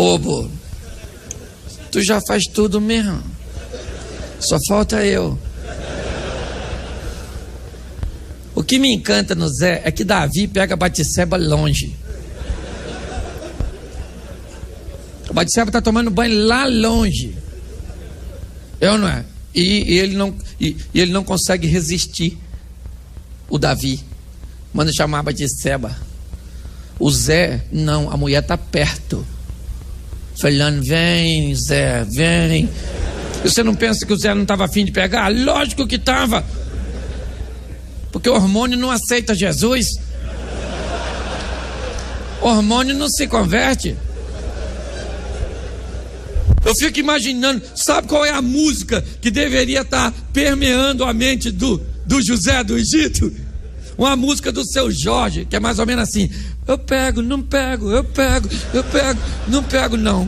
bobo, tu já faz tudo mesmo, só falta eu. O que me encanta no Zé é que Davi pega Batseba longe. A Batseba está tomando banho lá longe. Eu não é? E ele não consegue resistir. O Davi manda chamar a Batseba. O Zé, não, a mulher está perto. Falando, vem Zé, vem. E você não pensa que o Zé não estava afim de pegar? Lógico que estava. Porque o hormônio não aceita Jesus. O hormônio não se converte. Eu fico imaginando, sabe qual é a música que deveria estar permeando a mente do José do Egito? Uma música do Seu Jorge, que é mais ou menos assim: eu pego, não pego, eu pego, não pego não.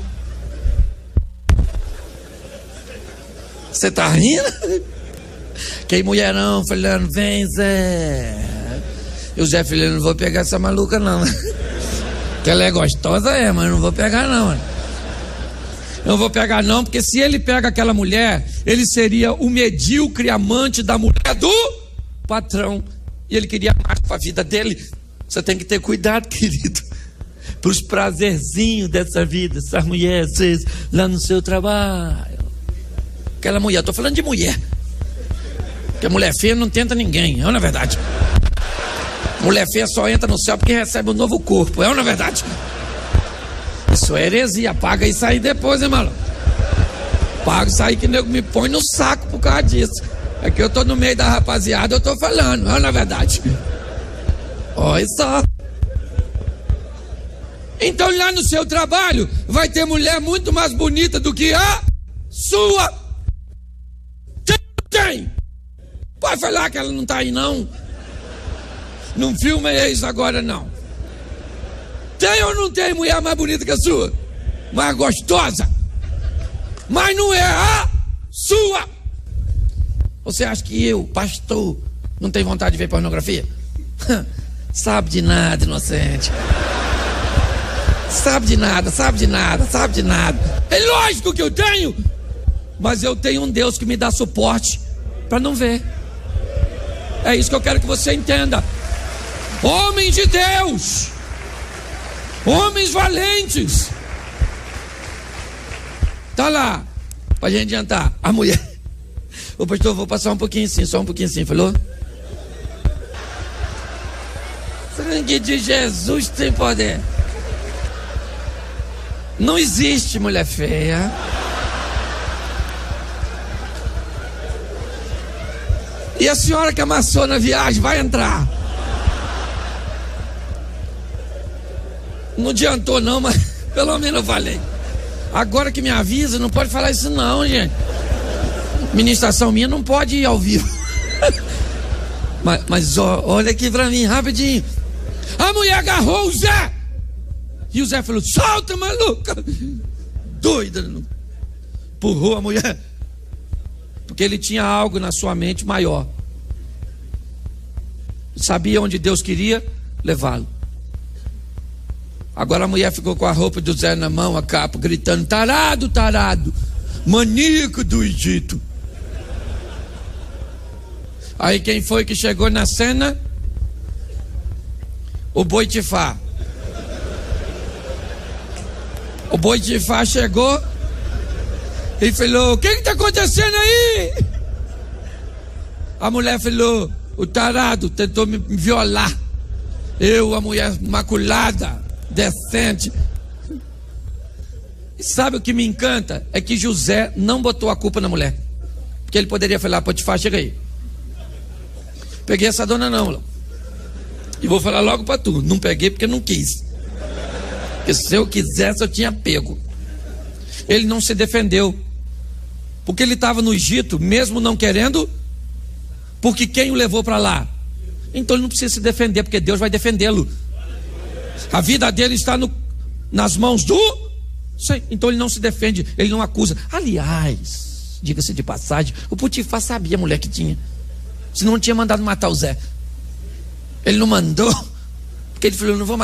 Você tá rindo? Que mulherão falando, vem Zé. E o Zé falando, não vou pegar essa maluca não. Que ela é gostosa, mas não vou pegar não, mano. Não vou pegar não, porque se ele pega aquela mulher, ele seria o medíocre amante da mulher do patrão. E ele queria mais para a vida dele. Você tem que ter cuidado, querido, para os prazerzinhos dessa vida, essas mulheres lá no seu trabalho. Aquela mulher, estou falando de mulher. Porque mulher feia não tenta ninguém, não é verdade? Mulher feia só entra no céu porque recebe um novo corpo, não é verdade? Isso é heresia, paga isso aí depois, hein, maluco? Paga isso aí que nego me põe no saco por causa disso. É que eu tô no meio da rapaziada, eu tô falando, não é verdade? Olha só. Então lá no seu trabalho vai ter mulher muito mais bonita do que a sua. Tem. Pode falar que ela não tá aí não. Não filma isso agora não. Tem ou não tem mulher mais bonita que a sua? Mais gostosa? Mas não é a sua. Você acha que eu, pastor, não tenho vontade de ver pornografia? Sabe de nada, inocente. Sabe de nada, sabe de nada, sabe de nada. É lógico que eu tenho. Mas eu tenho um Deus que me dá suporte para não ver. É isso que eu quero que você entenda. Homens de Deus, homens valentes. Tá lá, pra gente adiantar. A mulher, ô pastor, vou passar um pouquinho assim, só um pouquinho assim, falou? Sangue de Jesus tem poder. Não existe mulher feia. E a senhora que amassou na viagem vai entrar. Não adiantou não, mas pelo menos eu falei. Agora que me avisa, não pode falar isso não, gente. Ministração minha não pode ir ao vivo. Mas olha aqui pra mim, rapidinho. A mulher agarrou o Zé. E o Zé falou, solta, maluca. Doida. Empurrou a mulher. Porque ele tinha algo na sua mente maior. Sabia onde Deus queria levá-lo. Agora a mulher ficou com a roupa do Zé na mão, a capa, gritando, tarado, tarado, maníaco do Egito. Aí quem foi que chegou na cena? O Boitifá. O Boitifá chegou e falou, o que está acontecendo aí? A mulher falou, o tarado tentou me violar. Eu, a mulher maculada, decente. E sabe o que me encanta? É que José não botou a culpa na mulher. Porque ele poderia falar, Potifar, chega aí. Peguei essa dona não. E vou falar logo pra tu, não peguei porque não quis. Porque se eu quisesse eu tinha pego. Ele não se defendeu. Porque ele estava no Egito, mesmo não querendo. Porque quem o levou para lá? Então ele não precisa se defender, porque Deus vai defendê-lo. A vida dele está nas mãos do... Então ele não se defende, ele não acusa. Aliás, diga-se de passagem, o Potifar sabia a mulher que tinha. Senão não tinha mandado matar o Zé. Ele não mandou, porque ele falou, não vou matar.